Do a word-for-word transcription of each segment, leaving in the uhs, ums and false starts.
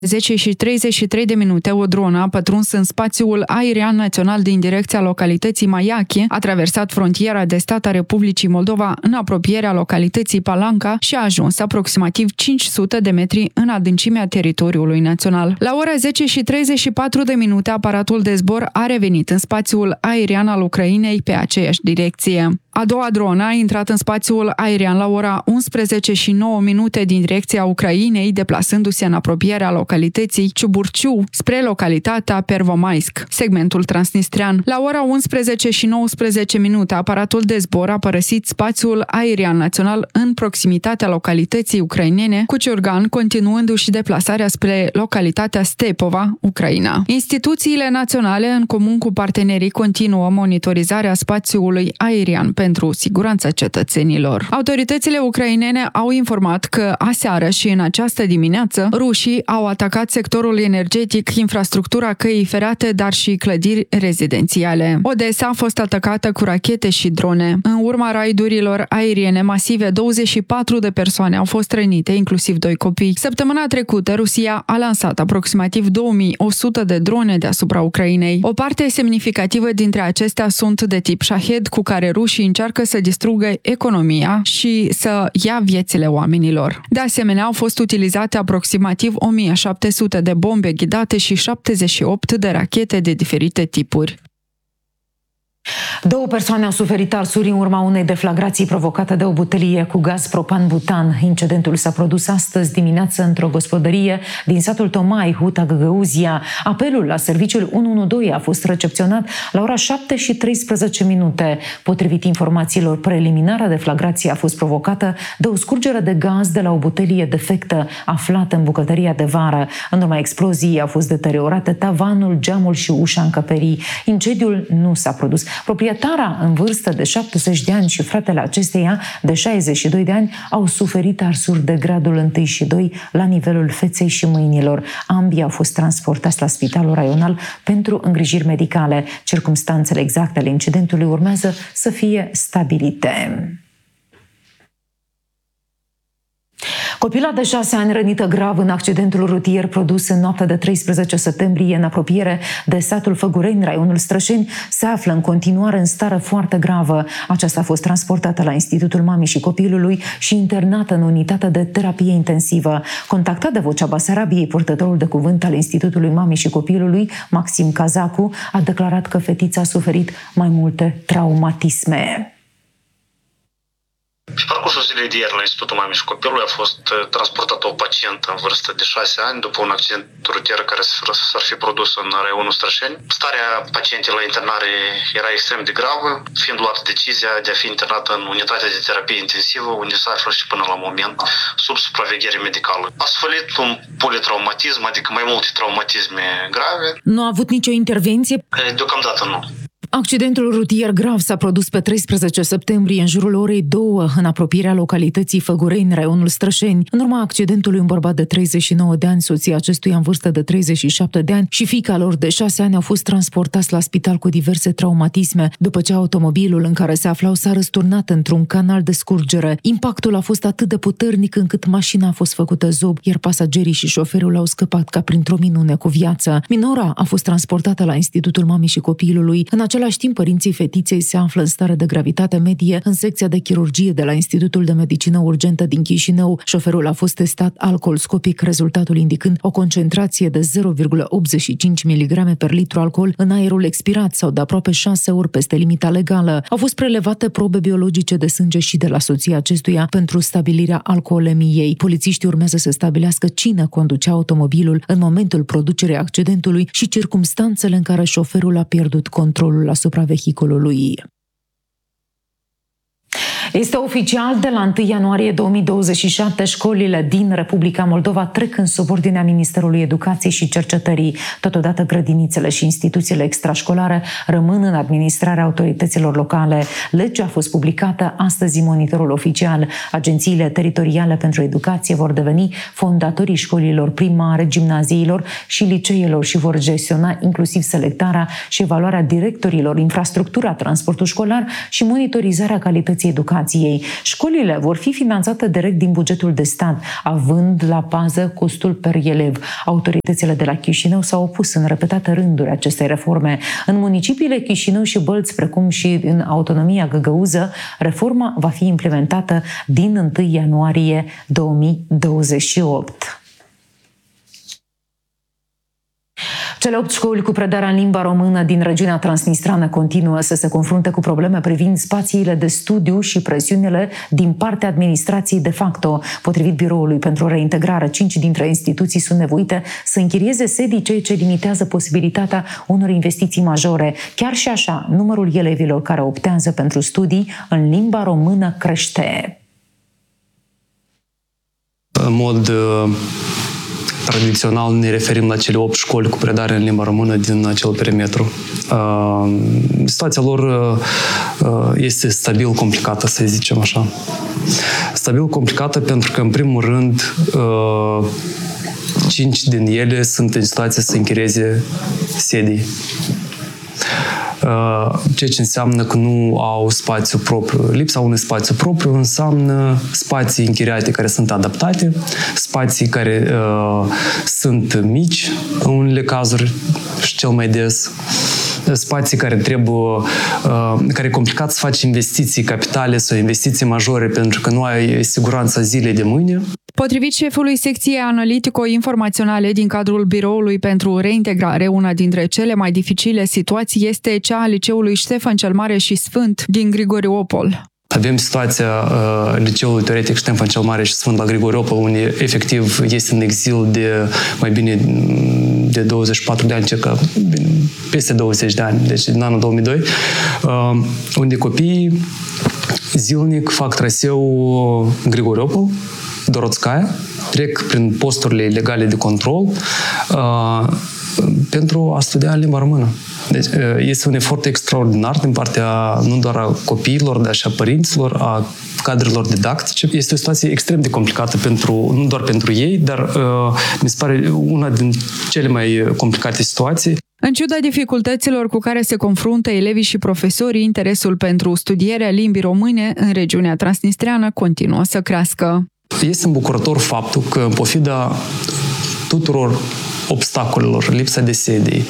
zece și treizeci și trei de minute, o dronă a pătruns în spațiul aerian național din direcția localității Maiache, a traversat frontiera de stat a Republicii Moldova în apropierea localității Palanca și a ajuns aproximativ cinci sute de metri în adâncimea teritoriului național. La ora zece și treizeci și patru de minute, aparatul de zbor a revenit în spațiul aerian al Ucrainei pe aceeași direcție. A doua dronă a intrat în spațiul aerian la ora unsprezece și nouă minute din direcția Ucrainei, deplasându-se în apropierea localității Ciuburciu spre localitatea Pervomaisk, segmentul transnistrean. La ora unsprezece și nouăsprezece minute, aparatul de zbor a părăsit spațiul aerian național în proximitatea localității ucrainene, cu Ciurgan continuându-și deplasarea spre localitatea Stepova, Ucraina. Instituțiile naționale, în comun cu partenerii, continuă monitorizarea spațiului aerian pentru siguranța cetățenilor. Autoritățile ucrainene au informat că aseară și în această dimineață rușii au atacat sectorul energetic, infrastructura căii ferate, dar și clădiri rezidențiale. Odessa a fost atacată cu rachete și drone. În urma raidurilor aeriene masive, douăzeci și patru de persoane au fost rănite, inclusiv doi copii. Săptămâna trecută, Rusia a lansat aproximativ două mii o sută de drone deasupra Ucrainei. O parte semnificativă dintre acestea sunt de tip Shahed, cu care rușii încearcă să distrugă economia și să ia viețile oamenilor. De asemenea, au fost utilizate aproximativ o mie șapte sute de bombe ghidate și șaptezeci și opt de rachete de diferite tipuri. Două persoane au suferit arsuri în urma unei deflagrații provocate de o butelie cu gaz propan-butan. Incidentul s-a produs astăzi dimineață într-o gospodărie din satul Tomai, Huta Găgăuzia. Apelul la serviciul unu unu doi a fost recepționat la ora șapte și treisprezece minute. Potrivit informațiilor preliminare, deflagrația a fost provocată de o scurgere de gaz de la o butelie defectă aflată în bucătăria de vară. În urma exploziei au fost deteriorate tavanul, geamul și ușa încăperii. Incendiul nu s-a produs. Proprietara, în vârstă de șaptezeci de ani, și fratele acesteia, de șaizeci și doi de ani, au suferit arsuri de gradul unu și doi la nivelul feței și mâinilor. Ambii au fost transportați la spitalul raional pentru îngrijiri medicale. Circumstanțele exacte ale incidentului urmează să fie stabilite. Copila de șase ani rănită grav în accidentul rutier produs în noaptea de treisprezece septembrie în apropiere de satul Făgureni, raionul Strășeni, se află în continuare în stare foarte gravă. Aceasta a fost transportată la Institutul Mamei și Copilului și internată în unitatea de terapie intensivă. Contactat de Vocea Basarabiei, purtătorul de cuvânt al Institutului Mamei și Copilului, Maxim Cazacu, a declarat că fetița a suferit mai multe traumatisme. Pe parcursul zilei de ieri la Institutul Mamei și Copilului a fost transportată o pacientă în vârstă de șase ani după un accident rutier care s-ar fi produs în raionul Strășeni. Starea pacientei la internare era extrem de gravă, fiind luată decizia de a fi internată în unitatea de terapie intensivă, unde se află și până la moment sub supraveghere medicală. A suferit un politraumatism, adică mai multe traumatisme grave. Nu a avut nicio intervenție? Deocamdată nu. Accidentul rutier grav s-a produs pe treisprezece septembrie în jurul orei două în apropierea localității Făgureni, raionul Strășeni. În urma accidentului, un bărbat de treizeci și nouă de ani, soția acestuia în vârstă de treizeci și șapte de ani și fiica lor de șase ani au fost transportați la spital cu diverse traumatisme, după ce automobilul în care se aflau s-a răsturnat într-un canal de scurgere. Impactul a fost atât de puternic încât mașina a fost făcută zob, iar pasagerii și șoferul au scăpat ca printr-o minune cu viață. Minora a fost transportată la Institutul Mamei și Copilului. În același timp, părinții fetiței se află în stare de gravitate medie în secția de chirurgie de la Institutul de Medicină Urgentă din Chișinău. Șoferul a fost testat alcoolscopic, rezultatul indicând o concentrație de zero virgulă optzeci și cinci miligrame per litru alcool în aerul expirat sau de aproape șase ori peste limita legală. Au fost prelevate probe biologice de sânge și de la soția acestuia pentru stabilirea alcoolemiei. Polițiștii urmează să stabilească cine conducea automobilul în momentul producerii accidentului și circumstanțele în care șoferul a pierdut controlul asupra vehiculului. Este oficial, de la întâi ianuarie două mii douăzeci și șapte, școlile din Republica Moldova trec în subordinea Ministerului Educației și Cercetării. Totodată, grădinițele și instituțiile extrașcolare rămân în administrarea autorităților locale. Legea a fost publicată astăzi în Monitorul Oficial. Agențiile teritoriale pentru educație vor deveni fondatorii școlilor primare, gimnaziilor și liceelor și vor gestiona inclusiv selectarea și evaluarea directorilor, infrastructura, transportul școlar și monitorizarea calității educației. educației. Școlile vor fi finanțate direct din bugetul de stat, având la bază costul per elev. Autoritățile de la Chișinău s-au opus în repetate rânduri acestei reforme. În municipiile Chișinău și Bălți, precum și în autonomia Găgăuză, reforma va fi implementată din întâi ianuarie două mii douăzeci și opt. Cele opt școli cu predarea în limba română din regiunea transnistreană continuă să se confrunte cu probleme privind spațiile de studiu și presiunile din partea administrației de facto. Potrivit Biroului pentru Reintegrare, cinci dintre instituții sunt nevoite să închirieze sedii, ceea ce limitează posibilitatea unor investiții majore. Chiar și așa, numărul elevilor care optează pentru studii în limba română crește. În mod tradițional ne referim la cele opt școli cu predare în limba română din acel perimetru. Situația lor este stabil complicată, să zicem așa. Stabil complicată pentru că, în primul rând, cinci din ele sunt în situație să închirieze sedii. Ceea ce înseamnă că nu au spațiu propriu. Lipsa unui spațiu propriu înseamnă spații închiriate care sunt adaptate, spații care uh, sunt mici în unele cazuri și cel mai des, spații care trebuie, uh, care e complicat să faci investiții capitale sau investiții majore pentru că nu ai siguranța zilei de mâine. Potrivit șefului secției analitico-informaționale din cadrul Biroului pentru Reintegrare, una dintre cele mai dificile situații este cea a liceului Ștefan cel Mare și Sfânt din Grigoriopol. Avem situația uh, liceului teoretic Ștefan cel Mare și Sfânt la Grigoriopol, unde efectiv este în exil de mai bine de douăzeci și patru de ani, circa peste douăzeci de ani, deci din anul două mii doi, uh, unde copiii zilnic fac traseul Grigoriopol, Dorotskaya, trec prin posturile ilegale de control uh, pentru a studia limba română. Deci uh, este un efort extraordinar din partea nu doar a copiilor, dar și a părinților, a cadrelor didactice. Este o situație extrem de complicată, pentru, nu doar pentru ei, dar uh, mi se pare una din cele mai complicate situații. În ciuda dificultăților cu care se confruntă elevii și profesorii, interesul pentru studierea limbii române în regiunea transnistreană continuă să crească. Este îmbucurător faptul că, în pofida tuturor obstacolelor, lipsa de sedii,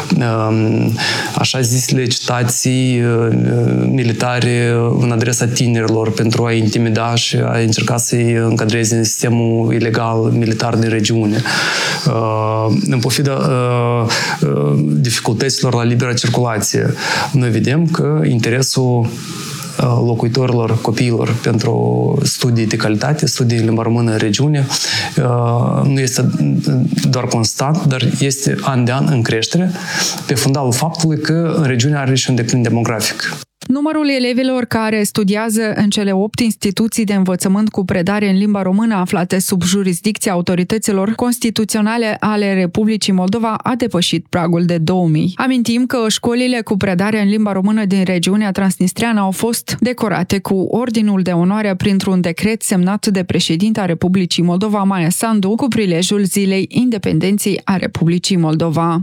așa zisele citații militare în adresa tinerilor pentru a intimida și a încerca să-i încadreze în sistemul ilegal militar din regiune. În pofida dificultăților la libera circulație, noi vedem că interesul locuitorilor, copiilor pentru studii de calitate, studii în limba română în regiune, nu este doar constant, dar este an de an în creștere, pe fundalul faptului că în regiune are și un declin demografic. Numărul elevilor care studiază în cele opt instituții de învățământ cu predare în limba română aflate sub jurisdicția autorităților constituționale ale Republicii Moldova a depășit pragul de două mii. Amintim că școlile cu predare în limba română din regiunea transnistreană au fost decorate cu Ordinul de Onoare printr-un decret semnat de președinta Republicii Moldova, Maia Sandu, cu prilejul Zilei Independenței a Republicii Moldova.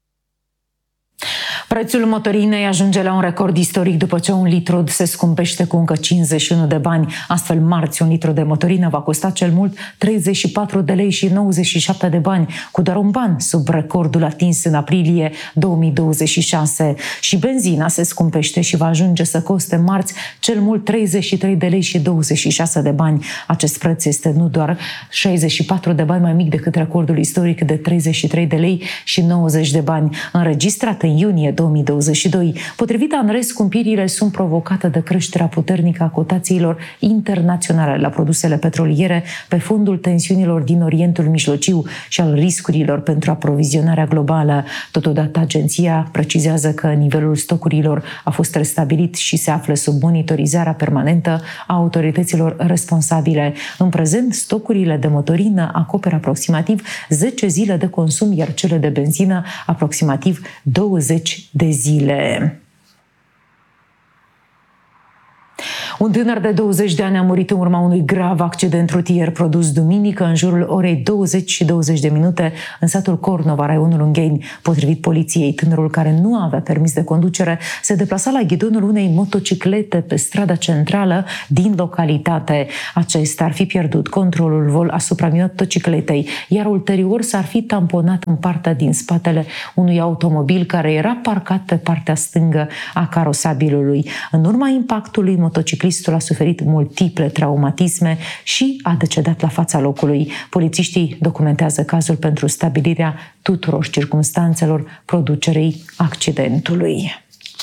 Prețul motorinei ajunge la un record istoric după ce un litru se scumpește cu încă cincizeci și unu de bani. Astfel, marți, un litru de motorină va costa cel mult treizeci și patru de lei și nouăzeci și șapte de bani, cu doar un ban sub recordul atins în aprilie două mii douăzeci și șase. Și benzina se scumpește și va ajunge să coste marți cel mult treizeci și trei de lei și douăzeci și șase de bani. Acest preț este nu doar șaizeci și patru de bani mai mic decât recordul istoric de treizeci și trei de lei și nouăzeci de bani, înregistrat în iunie două mii douăzeci și doi. Potrivit ANRES, scumpirile sunt provocate de creșterea puternică a cotațiilor internaționale la produsele petroliere pe fondul tensiunilor din Orientul Mijlociu și al riscurilor pentru aprovizionarea globală. Totodată, agenția precizează că nivelul stocurilor a fost restabilit și se află sub monitorizarea permanentă a autorităților responsabile. În prezent, stocurile de motorină acoperă aproximativ zece zile de consum, iar cele de benzină aproximativ douăzeci de zile. Un tânăr de douăzeci de ani a murit în urma unui grav accident rutier produs duminică în jurul orei douăzeci și douăzeci de minute în satul Cornova, raionul Ungheni. Potrivit poliției, tânărul, care nu avea permis de conducere, se deplasa la ghidonul unei motociclete pe strada centrală din localitate. Acesta ar fi pierdut controlul vol asupra motocicletei, iar ulterior s-ar fi tamponat în partea din spatele unui automobil care era parcat pe partea stângă a carosabilului. În urma impactului, motociclistul a suferit multiple traumatisme și a decedat la fața locului. Polițiștii documentează cazul pentru stabilirea tuturor circumstanțelor producerii accidentului.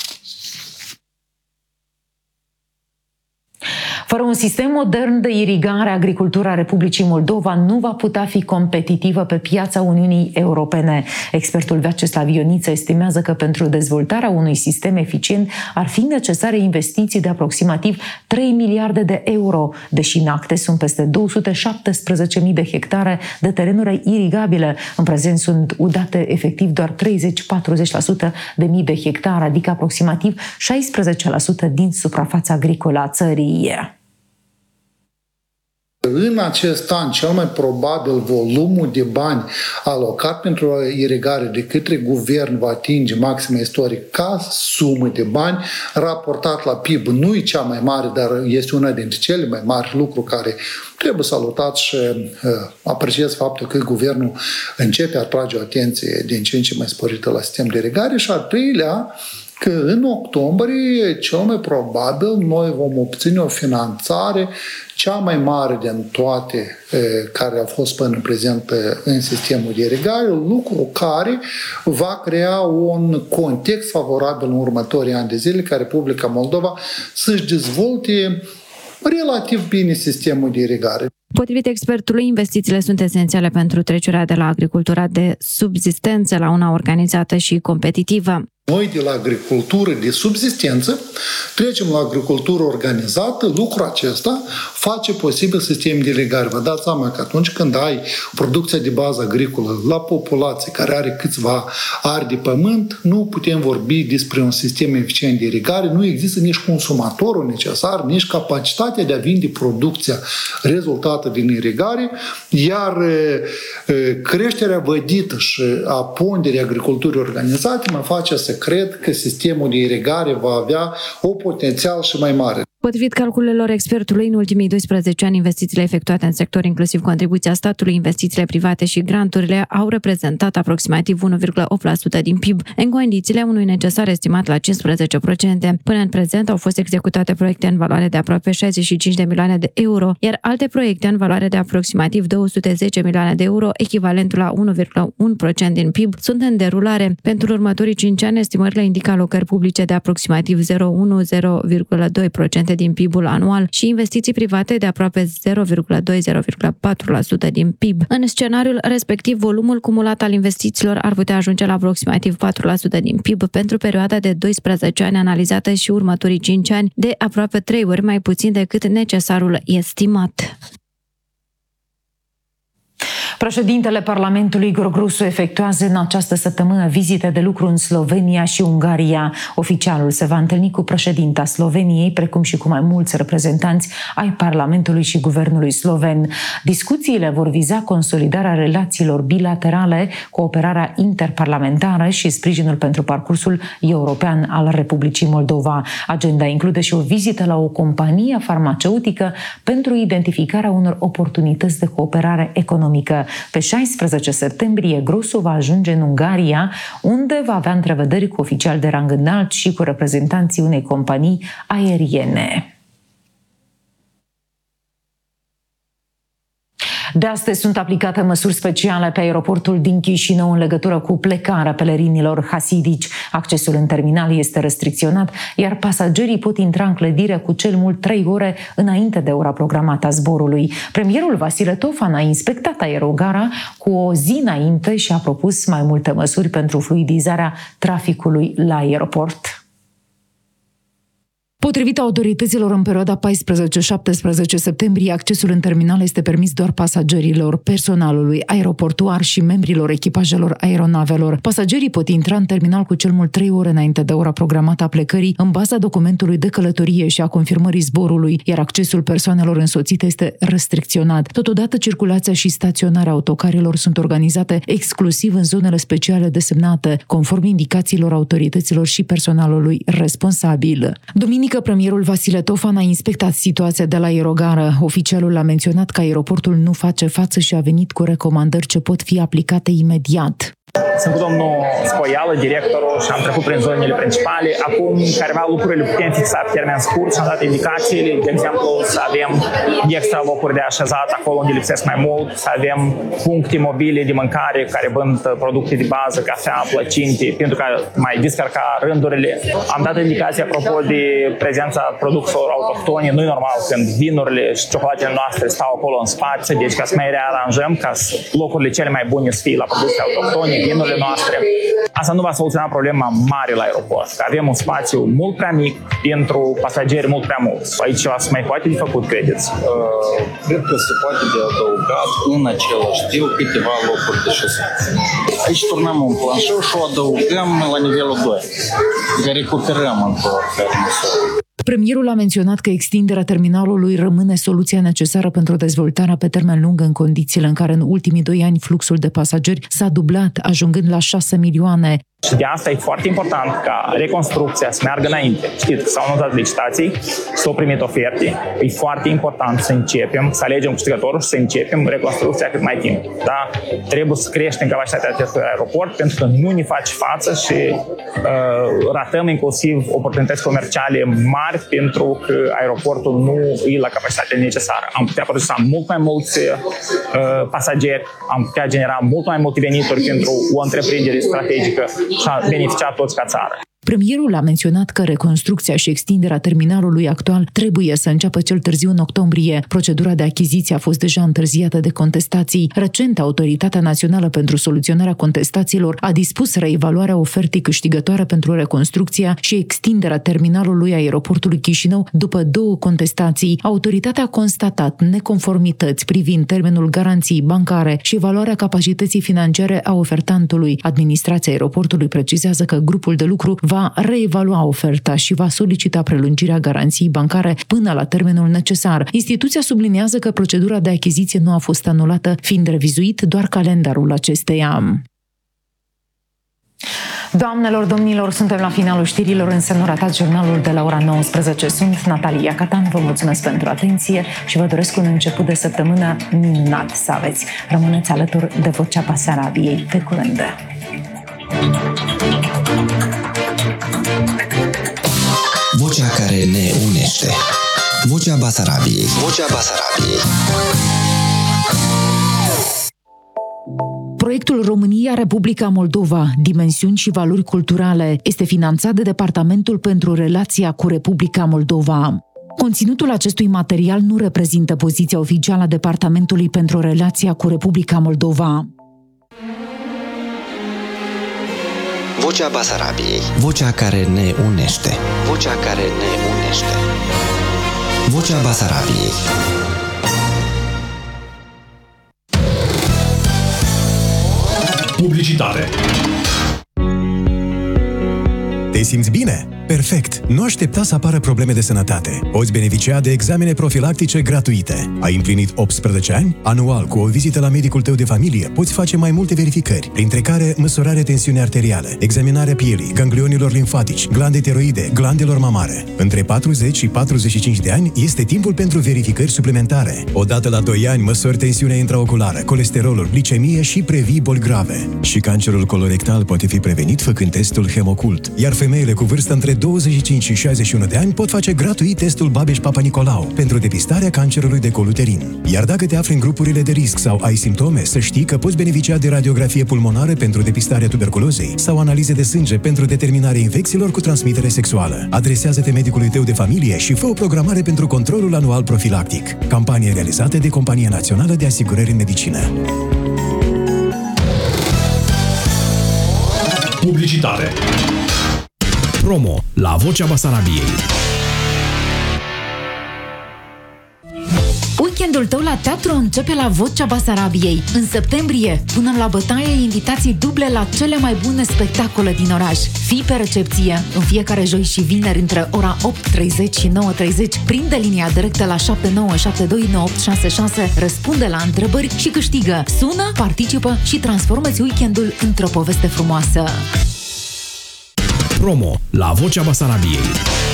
Fără un sistem modern de irigare, agricultura Republicii Moldova nu va putea fi competitivă pe piața Uniunii Europene. Expertul Vyacheslav Ioniță estimează că pentru dezvoltarea unui sistem eficient ar fi necesare investiții de aproximativ trei miliarde de euro, deși în acte sunt peste două sute șaptesprezece mii de hectare de terenuri irigabile. În prezent sunt udate efectiv doar treizeci-patruzeci la sută de mii de hectare, adică aproximativ șaisprezece la sută din suprafața agricolă a țării. În acest an, cel mai probabil, volumul de bani alocat pentru irigare de către guvern va atinge maxima istoric ca sumă de bani, raportat la P I B. Nu e cea mai mare, dar este una dintre cele mai mari, lucru care trebuie salutat și uh, apreciez faptul că guvernul începe a atrage o atenție din ce în ce mai sporită la sistem de irigare. Și al treilea, că în octombrie, cel mai probabil, noi vom obține o finanțare cea mai mare din toate e, care au fost până în prezent în sistemul de irigare, lucru care va crea un context favorabil în următorii ani de zile ca Republica Moldova să-și dezvolte relativ bine sistemul de irigare. Potrivit expertului, investițiile sunt esențiale pentru trecerea de la agricultura de subzistență la una organizată și competitivă. Noi de la agricultură de subzistență trecem la agricultură organizată. Lucrul acesta face posibil sistem de irigare. Vă dați seama că atunci când ai producția de bază agricolă la populație care are câțiva ari de pământ, nu putem vorbi despre un sistem eficient de irigare. Nu există nici consumatorul necesar, nici capacitatea de a vinde producția rezultată din irigare, iar creșterea vădită și a ponderii agriculturii organizate mă face să cred că sistemul de irigare va avea o potențial și mai mare. Potrivit calculelor expertului, în ultimii doisprezece ani, investițiile efectuate în sector, inclusiv contribuția statului, investițiile private și granturile, au reprezentat aproximativ unu virgulă opt la sută din P I B, în condițiile unui necesar estimat la cincisprezece la sută. Până în prezent au fost executate proiecte în valoare de aproape șaizeci și cinci de milioane de euro, iar alte proiecte în valoare de aproximativ două sute zece milioane de euro, echivalentul la unu virgulă unu la sută din P I B, sunt în derulare. Pentru următorii cinci ani, estimările indică alocări publice de aproximativ zero virgulă unu - zero virgulă doi la sută din P I B-ul anual și investiții private de aproape zero virgulă doi - zero virgulă patru la sută din P I B. În scenariul respectiv, volumul cumulat al investițiilor ar putea ajunge la aproximativ patru la sută din P I B pentru perioada de doisprezece ani analizată și următorii cinci ani, de aproape trei ori mai puțin decât necesarul estimat. Președintele Parlamentului Igor Grusu efectuează în această săptămână vizite de lucru în Slovenia și Ungaria. Oficialul se va întâlni cu președinta Sloveniei, precum și cu mai mulți reprezentanți ai Parlamentului și Guvernului sloven. Discuțiile vor viza consolidarea relațiilor bilaterale, cooperarea interparlamentară și sprijinul pentru parcursul european al Republicii Moldova. Agenda include și o vizită la o companie farmaceutică pentru identificarea unor oportunități de cooperare economică. Pe șaisprezece septembrie, Grusu va ajunge în Ungaria, unde va avea întrevederi cu oficiali de rang înalt și cu reprezentanții unei companii aeriene. De astăzi sunt aplicate măsuri speciale pe aeroportul din Chișinău în legătură cu plecarea pelerinilor hasidici. Accesul în terminal este restricționat, iar pasagerii pot intra în clădire cu cel mult trei ore înainte de ora programată a zborului. Premierul Vasile Tofan a inspectat aerogara cu o zi înainte și a propus mai multe măsuri pentru fluidizarea traficului la aeroport. Potrivit autorităților, în perioada paisprezece șaptesprezece septembrie, accesul în terminal este permis doar pasagerilor, personalului aeroportuar și membrilor echipajelor aeronavelor. Pasagerii pot intra în terminal cu cel mult trei ore înainte de ora programată a plecării, în baza documentului de călătorie și a confirmării zborului, iar accesul persoanelor însoțite este restricționat. Totodată, circulația și staționarea autocarelor sunt organizate exclusiv în zonele speciale desemnate, conform indicațiilor autorităților și personalului responsabil. Duminică, premierul Vasile Tofan a inspectat situația de la aerogară. Oficialul a menționat că aeroportul nu face față și a venit cu recomandări ce pot fi aplicate imediat. Sunt cu domnul Spoială, directorul, și am trecut prin zonele principale. Acum, careva lucruri le putem fixa pe termen scurt și am dat indicațiile, de exemplu, să avem extra locuri de așezat acolo unde lipsesc mai mult, să avem puncte mobile de mâncare care vând producte de bază, cafea, plăcinte, pentru că mai descărca rândurile. Am dat indicații apropo de prezența produselor autohtone. Nu e normal când vinurile și ciocolatele noastre stau acolo în spațiu, deci ca să mai rearanjăm, ca locurile cele mai bune să fie la produse autohtone, vinurile noastre. Asta nu va soluționa problema mare la aeroport, că avem un spațiu mult prea mic pentru pasageri mult prea mulți. Aici ceva se mai poate de făcut, credeți? Uh, cred că se poate de adăugat în același timp câteva locuri de șosat. Aici turnăm un planșeu și o adăugăm la nivelul doi, că recuperăm într-o oricare măsură. Premierul a menționat că extinderea terminalului rămâne soluția necesară pentru dezvoltarea pe termen lung în condițiile în care în ultimii doi ani fluxul de pasageri s-a dublat, ajungând la șase milioane. Și de asta e foarte important ca reconstrucția să meargă înainte. Știți că s-au anunțat licitații, s-au primit oferte. E foarte important să începem, să alegem câștigătorul și să începem reconstrucția cât mai timp. Da? Trebuie să creștem capacitatea acestui aeroport pentru că nu ne face față și uh, ratăm inclusiv oportunități comerciale mari pentru că aeroportul nu e la capacitatea necesară. Am putea procesa mult mai mulți uh, pasageri, am putea genera mult mai multe venituri pentru o întreprindere strategică și a beneficiat toți ca țară. Premierul a menționat că reconstrucția și extinderea terminalului actual trebuie să înceapă cel târziu în octombrie. Procedura de achiziție a fost deja întârziată de contestații. Recent, Autoritatea Națională pentru Soluționarea Contestațiilor a dispus reevaluarea ofertei câștigătoare pentru reconstrucția și extinderea terminalului aeroportului Chișinău după două contestații. Autoritatea a constatat neconformități privind termenul garanției bancare și evaluarea capacității financiare a ofertantului. Administrația aeroportului precizează că grupul de lucru va reevalua oferta și va solicita prelungirea garanției bancare până la termenul necesar. Instituția subliniază că procedura de achiziție nu a fost anulată, fiind revizuit doar calendarul acesteia. Doamnelor, domnilor, suntem la finalul știrilor, însă nu ratați jurnalul de la ora nouăsprezece. Sunt Natalia Catan, vă mulțumesc pentru atenție și vă doresc un început de săptămână minunat să aveți. Rămâneți alături de Vocea Basarabiei. Pe curând! Vocea care ne unește. Vocea Basarabiei. Vocea Basarabiei. Proiectul România-Republica Moldova, dimensiuni și valori culturale, este finanțat de Departamentul pentru Relația cu Republica Moldova. Conținutul acestui material nu reprezintă poziția oficială a Departamentului pentru Relația cu Republica Moldova. Vocea Basarabiei. Vocea care ne unește. Vocea care ne unește. Vocea Basarabiei. Publicitate. Te simți bine? Perfect! Nu aștepta să apară probleme de sănătate. Poți beneficia de examene profilactice gratuite. Ai împlinit optsprezece ani? Anual, cu o vizită la medicul tău de familie, poți face mai multe verificări, printre care măsurarea tensiunii arteriale, examinarea pielii, ganglionilor limfatici, glande tiroide, glandelor mamare. Între patruzeci și patruzeci și cinci de ani este timpul pentru verificări suplimentare. Odată la doi ani măsori tensiunea intraoculară, colesterolul, glicemie și previi boli grave. Și cancerul colorectal poate fi prevenit făcând testul Hemocult, iar femeile cu vârstă între douăzeci și cinci și șaizeci și unu de ani pot face gratuit testul Babeș-Papa Nicolau pentru depistarea cancerului de col uterin. Iar dacă te afli în grupurile de risc sau ai simptome, să știi că poți beneficia de radiografie pulmonară pentru depistarea tuberculozei sau analize de sânge pentru determinarea infecțiilor cu transmitere sexuală. Adresează-te medicului tău de familie și fă o programare pentru controlul anual profilactic. Campanie realizată de Compania Națională de Asigurări în Medicină. Publicitate. Promo la Vocea Basarabiei. Weekendul tău la teatru începe la Vocea Basarabiei. În septembrie, punem la bătaie invitații duble la cele mai bune spectacole din oraș. Fii pe recepție în fiecare joi și vineri între ora opt și treizeci și nouă și treizeci. Prinde linia directă la șapte nouă șapte doi nouă opt șase șase, răspunde la întrebări și câștigă. Sună, participă și transformă-ți weekendul într-o poveste frumoasă. Promo la Vocea Basarabiei.